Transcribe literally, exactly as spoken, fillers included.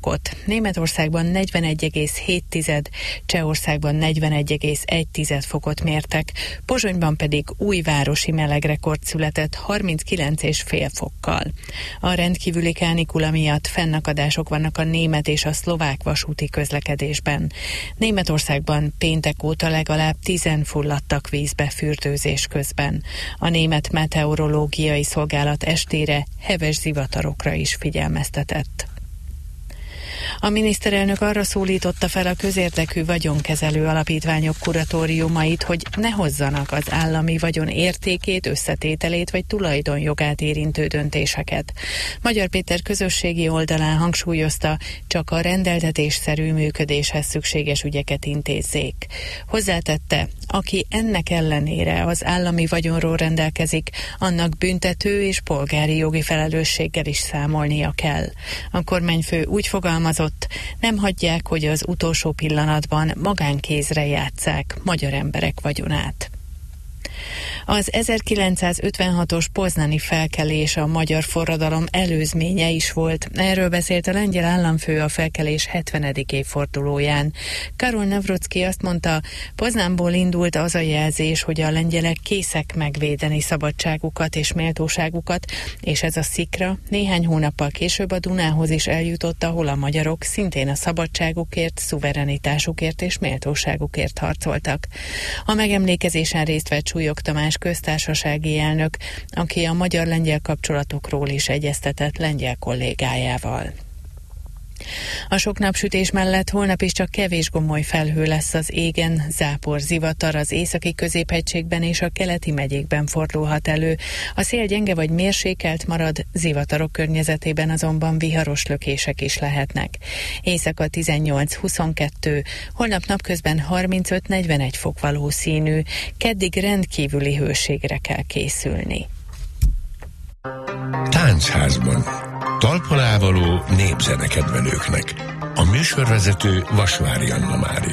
fokot. Németországban negyvenegy egész hét, Csehországban negyvenegy egész egy fokot mértek, Pozsonyban pedig újvárosi melegrekord született harminckilenc egész öt fokkal. A rendkívüli kánikula miatt fennakadások vannak a német és a szlovák vasúti közlekedésben. Németországban péntek óta legalább tízen fulladtak vízbe fürdőzés közben. A német meteorológiai szolgálat estére heves zivatarokra is figyelmeztetett. A miniszterelnök arra szólította fel a közérdekű vagyonkezelő alapítványok kuratóriumait, hogy ne hozzanak az állami vagyon értékét, összetételét vagy tulajdonjogát érintő döntéseket. Magyar Péter közösségi oldalán hangsúlyozta, csak a rendeltetésszerű működéshez szükséges ügyeket intézzék. Hozzátette, aki ennek ellenére az állami vagyonról rendelkezik, annak büntető és polgári jogi felelősséggel is számolnia kell. A kormányfő úgy fogalmazott, nem hagyják, hogy az utolsó pillanatban magánkézre játsszák magyar emberek vagyonát. Az ezerkilencszázötvenhatos poznani felkelés a magyar forradalom előzménye is volt. Erről beszélt a lengyel államfő a felkelés hetvenedik évfordulóján. Karol Nawrocki azt mondta, Poznanból indult az a jelzés, hogy a lengyelek készek megvédeni szabadságukat és méltóságukat, és ez a szikra néhány hónappal később a Dunához is eljutott, ahol a magyarok szintén a szabadságukért, szuverenitásukért és méltóságukért harcoltak. A megemlékezésen részt vett Súlyog Tamás köztársasági elnök, aki a magyar-lengyel kapcsolatokról is egyeztetett lengyel kollégájával. A sok napsütés mellett holnap is csak kevés gomoly felhő lesz az égen, zápor, zivatar az északi középhegységben és a keleti megyékben fordulhat elő. A szél gyenge vagy mérsékelt marad, zivatarok környezetében azonban viharos lökések is lehetnek. Éjszaka tizennyolc-huszonkettő, holnap napközben harmincöt-negyvenegy fok valószínű, keddig rendkívüli hőségre kell készülni. Táncházban. Talpalá való népzene kedvelőknek. A műsorvezető Vasvári Anna Mária.